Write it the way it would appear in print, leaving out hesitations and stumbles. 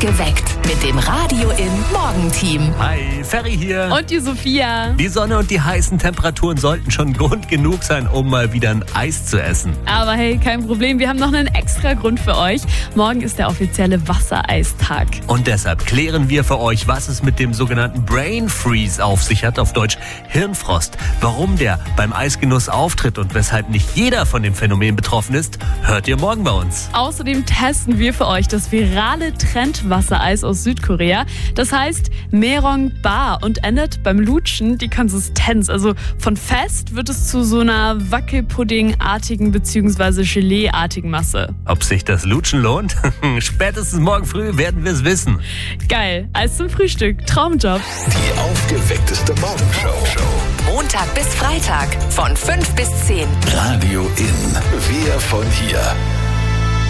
Geweckt mit dem Radio im Morgenteam. Hi, Ferry hier. Und die Sophia. Die Sonne und die heißen Temperaturen sollten schon Grund genug sein, um mal wieder ein Eis zu essen. Aber hey, kein Problem, wir haben noch einen extra Grund für euch. Morgen ist der offizielle Wassereistag. Und deshalb klären wir für euch, was es mit dem sogenannten Brain Freeze auf sich hat, auf Deutsch Hirnfrost. Warum der beim Eisgenuss auftritt und weshalb nicht jeder von dem Phänomen betroffen ist, hört ihr morgen bei uns. Außerdem testen wir für euch das virale Trendwassereis aus Südkorea. Das heißt Merong Bar und ändert beim Lutschen die Konsistenz. Also von fest wird es zu so einer Wackelpuddingartigen bzw. Gelee-artigen Masse. Ob sich das Lutschen lohnt? Spätestens morgen früh werden wir es wissen. Geil, Eis zum Frühstück, Traumjob. Die aufgeweckteste Morgenshow. Montag bis Freitag von 5 bis 10. Radio in. Wir von hier.